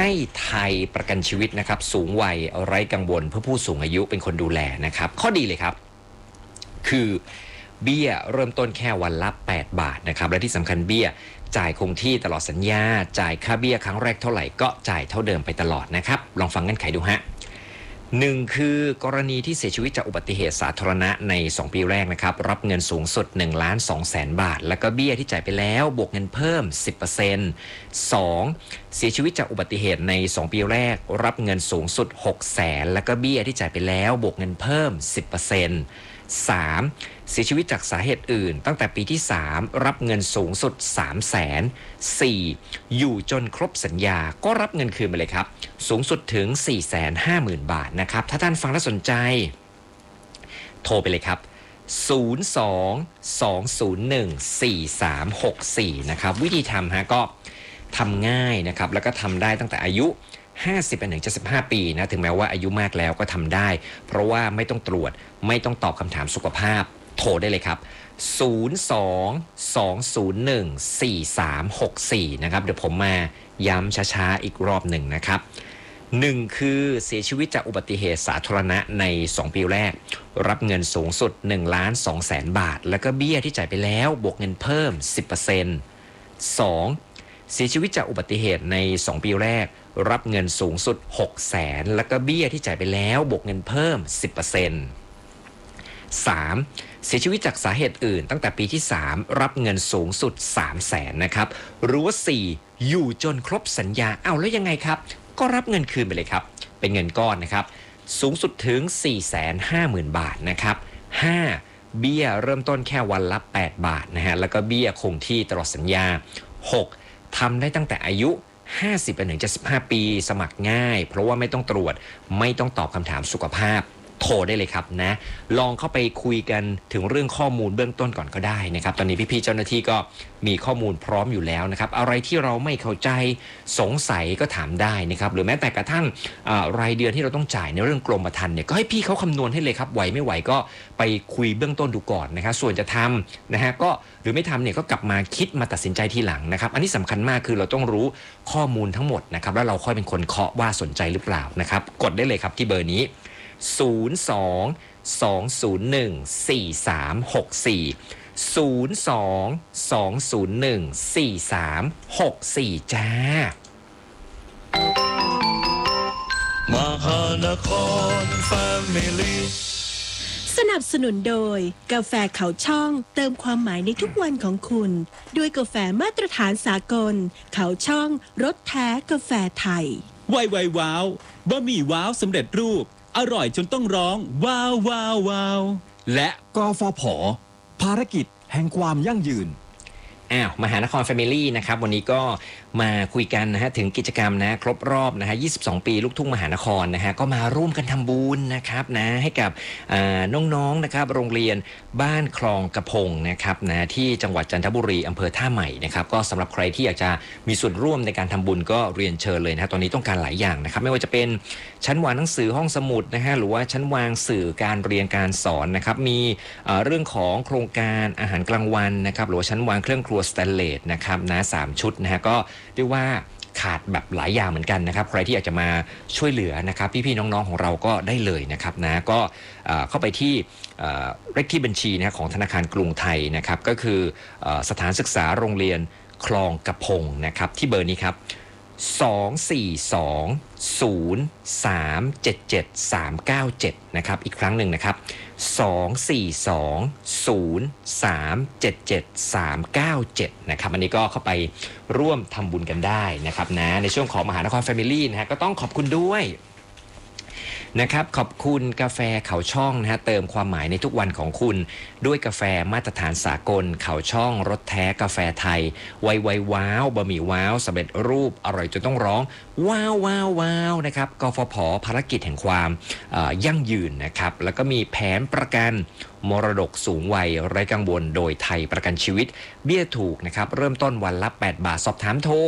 ให้ไทยประกันชีวิตนะครับสูงวัยไร้กังวลเพื่อผู้สูงอายุเป็นคนดูแลนะครับข้อดีเลยครับคือเบี้ยเริ่มต้นแค่วันละ8 บาทนะครับและที่สำคัญเบี้ยจ่ายคงที่ตลอดสัญญาจ่ายค่าเบี้ยครั้งแรกเท่าไหร่ก็จ่ายเท่าเดิมไปตลอดนะครับลองฟังเงื่อนไขดูฮะ1คือกรณีที่เสียชีวิตจากอุบัติเหตุสาธารณะใน2ปีแรกนะครับรับเงินสูงสุด 1,200,000 บาทแล้วก็เบี้ยที่จ่ายไปแล้วบวกเงินเพิ่ม 10% 2เสียชีวิตจากอุบัติเหตุใน2ปีแรกรับเงินสูงสุด 600,000แล้วก็เบี้ยที่จ่ายไปแล้วบวกเงินเพิ่ม 10% 3เสียชีวิตจากสาเหตุอื่นตั้งแต่ปีที่3รับเงินสูงสุด 300,000 4อยู่จนครบสัญญาก็รับเงินคืนไปเลยครับสูงสุดถึง 450,000 บาทนะครับถ้าท่านฟังแล้วสนใจโทรไปเลยครับ02-201-4364นะครับวิธีทำฮะก็ทำง่ายนะครับแล้วก็ทำได้ตั้งแต่อายุ50 ถึง 75 ปีนะถึงแม้ว่าอายุมากแล้วก็ทำได้เพราะว่าไม่ต้องตรวจไม่ต้องตอบคำถามสุขภาพโทรได้เลยครับ02-201-4364นะครับเดี๋ยวผมมาย้ำช้าๆอีกรอบหนึ่งนะครับ1คือเสียชีวิตจากอุบัติเหตุสาธารณะใน2ปีแรกรับเงินสูงสุด 1,200,000 บาทแล้วก็เบี้ยที่จ่ายไปแล้วบวกเงินเพิ่ม 10% 2เสียชีวิตจากอุบัติเหตุใน2ปีแรกรับเงินสูงสุด 600,000แล้วก็เบี้ยที่จ่ายไปแล้วบวกเงินเพิ่ม 10% 3เสียชีวิตจากสาเหตุอื่นตั้งแต่ปีที่3รับเงินสูงสุด 300,000นะครับหรือว่า4อยู่จนครบสัญญาแล้วยังไงครับก็รับเงินคืนไปเลยครับเป็นเงินก้อนนะครับสูงสุดถึง 450,000 บาทนะครับ5เบี้ยเริ่มต้นแค่วันละ8 บาทนะฮะแล้วก็เบี้ยคงที่ตลอดสัญญา6ทำได้ตั้งแต่อายุ50 ถึง 75 ปีสมัครง่ายเพราะว่าไม่ต้องตรวจไม่ต้องตอบคำถามสุขภาพโทรได้เลยครับนะลองเข้าไปคุยกันถึงเรื่องข้อมูลเบื้องต้นก่อนก็ได้นะครับตอนนี้พี่ๆเจ้าหน้าที่ก็มีข้อมูลพร้อมอยู่แล้วนะครับอะไรที่เราไม่เข้าใจสงสัยก็ถามได้นะครับหรือแม้แต่กระทั่งรายเดือนที่เราต้องจ่ายในเรื่องกรมธรรม์เนี่ยก็ให้พี่เขาคำนวณให้เลยครับไหวไม่ไหวก็ไปคุยเบื้องต้นดูก่อนนะครับส่วนจะทำนะฮะก็หรือไม่ทำเนี่ยก็กลับมาคิดมาตัดสินใจทีหลังนะครับอันนี้สำคัญมากคือเราต้องรู้ข้อมูลทั้งหมดนะครับแล้วเราค่อยเป็นคนเคาะว่าสนใจหรือเปล่านะครับกดได้เลยครับที่เบอร์นี้02-201-4364 จ้ามหานคร Family สนับสนุนโดยกาแฟเขาช่องเติมความหมายในทุกวันของคุณด้วยกาแฟมาตรฐานสากลเขาช่องรสแท้กาแฟไทยไวว้าวบะหมี่ว้าวสำเร็จรูปอร่อยจนต้องร้องว้าวว้าวว้าวและกฟผ.ภารกิจแห่งความยั่งยืนมหานคร Family นะครับวันนี้ก็มาคุยกันนะฮะถึงกิจกรรมนะครบรอบนะฮะ22 ปีลูกทุ่งมหานครนะฮะก็มาร่วมกันทำบุญนะครับนะให้กับน้องๆนะครับโรงเรียนบ้านคลองกระพงนะครับนะที่จังหวัดจันทบุรีอำเภอท่าใหม่นะครับก็สำหรับใครที่อยากจะมีส่วนร่วมในการทำบุญก็เรียนเชิญเลยนะตอนนี้ต้องการหลายอย่างนะครับไม่ว่าจะเป็นชั้นวางหนังสือห้องสมุดนะฮะหรือว่าชั้นวางสื่อการเรียนการสอนนะครับมีเรื่องของโครงการอาหารกลางวันนะครับหรือว่าชั้นวางเครื่องครัวสแตนเลสนะครับนะ3 ชุดนะฮะก็เรียกว่าขาดแบบหลายอย่างเหมือนกันนะครับใครที่อยากจะมาช่วยเหลือนะครับพี่ๆน้องๆของเราก็ได้เลยนะครับนะก็เข้าไปที่เลขที่บัญชีนะของธนาคารกรุงไทยนะครับก็คือสถานศึกษาโรงเรียนคลองกระพงนะครับที่เบอร์นี้ครับ242-0377-397นะครับอีกครั้งหนึ่งนะครับ242-0377-397นะครับอันนี้ก็เข้าไปร่วมทำบุญกันได้นะครับนะในช่วงของมหานคร Family นะฮะก็ต้องขอบคุณด้วยนะครับขอบคุณกาแฟเขาช่องนะฮะเติมความหมายในทุกวันของคุณด้วยกาแฟมาตรฐานสากลเขาช่องรสแท้กาแฟไทยไวว้าวบะหมี่ว้าวสำเร็จรูปอร่อยจนต้องร้องว้าวว้าวว้าวนะครับกฟผ.ภารกิจแห่งความยั่งยืนนะครับแล้วก็มีแผนประกันมรดกสูงวัยไร้กังวลโดยไทยประกันชีวิตเบี้ยถูกนะครับเริ่มต้นวันละ8 บาทสอบถามโทร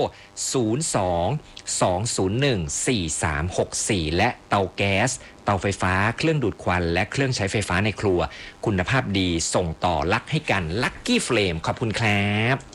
02-201-4364และเตาแก๊สเตาไฟฟ้าเครื่องดูดควันและเครื่องใช้ไฟฟ้าในครัวคุณภาพดีส่งต่อลักให้กันลัคกี้เฟลมขอบคุณครับ